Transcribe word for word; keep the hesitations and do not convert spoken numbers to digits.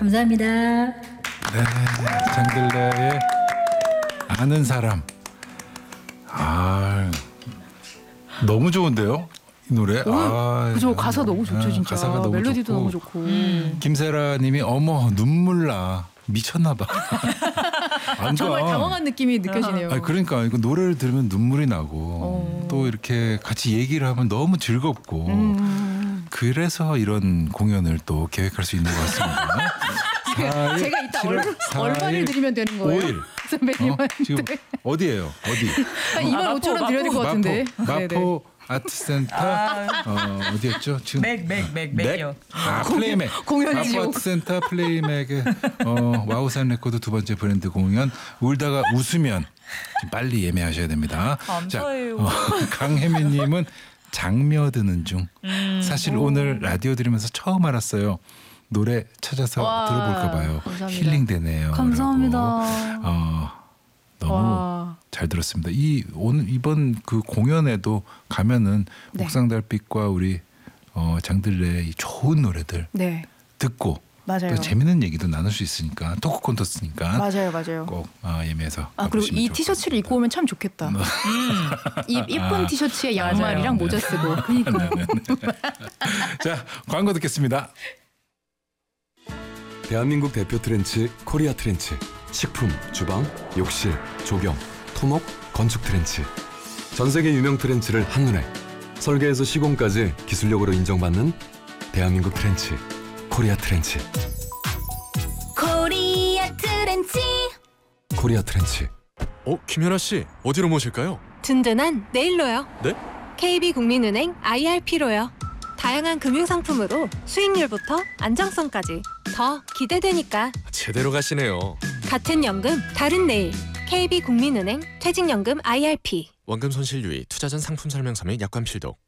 감사합니다. 네, 장들레의 아는 사람. 아, 너무 좋은데요, 이 노래. 아, 그죠, 가사 너무 좋죠, 아, 진짜. 가사가 너무 멜로디도 좋고. 너무 좋고. 음. 김세라님이 어머 눈물 나 미쳤나봐. 안 정말 가. 당황한 느낌이 느껴지네요. 아니, 그러니까 이거 노래를 들으면 눈물이 나고 어. 또 이렇게 같이 얘기를 하면 너무 즐겁고 음. 그래서 이런 공연을 또 계획할 수 있는 것 같습니다. 사일, 제가 이따 칠월, 얼, 사일, 얼마를 드리면 되는 거예요? 오일. 어? 선배님한테. 지금 어디예요? 어디? 한 이만 아, 오천 원 마포, 드려야 될 것 같은데. 마포, 네네. 마포 아트센터 어, 어디였죠? 지금 맥, 맥, 맥, 맥이요. 아 플레이맥. 공연이죠. 마포 아트센터 플레이맥의 어, 와우산 레코드 두 번째 브랜드 공연 울다가 웃으면 지금 빨리 예매하셔야 됩니다. 감사해요. 자, 어, 강혜민님은 장며 드는 중. 음. 사실 오늘 라디오 들으면서 처음 알았어요. 노래 찾아서 와, 들어볼까 봐요. 감사합니다. 힐링되네요. 감사합니다. 라고. 어, 너무 와. 잘 들었습니다. 이 오늘 이번 그 공연에도 가면은 네. 옥상달빛과 우리 어, 장들레의 이 좋은 노래들 네, 듣고 맞아요. 또 재밌는 얘기도 나눌 수 있으니까 토크 콘테스트니까 맞아요, 맞아요. 꼭 어, 예매해서 아 그리고 가보시면 이 좋을 티셔츠를 것 입고 오면 참 좋겠다. 음. 이 예쁜 아. 티셔츠에 양말이랑 맞아요. 모자 쓰고. 그러니까. 같습니다. 자, 광고 듣겠습니다. 대한민국 대표 트렌치 코리아 트렌치. 식품, 주방, 욕실, 조경, 토목, 건축 트렌치. 전 세계 유명 트렌치를 한눈에 설계에서 시공까지 기술력으로 인정받는 대한민국 트렌치 코리아 트렌치. 코리아 트렌치. 코리아 트렌치. 어, 김연아 씨 어디로 모실까요? 든든한 내일로요. 네? 케이비국민은행 아이알피로요. 다양한 금융상품으로 수익률부터 안정성까지 더 기대되니까 제대로 가시네요. 같은 연금 다른 내일. 케이비국민은행 퇴직연금 아이알피. 원금 손실 유의, 투자 전 상품 설명서 및 약관 필독.